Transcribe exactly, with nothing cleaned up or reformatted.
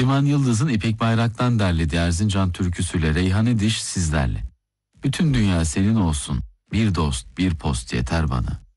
Neriman Yıldız'ın İpek Bayrak'tan derlediği Erzincan türküsüyle Reyhane Diş sizlerle. Bütün dünya senin olsun, bir dost bir post yeter bana.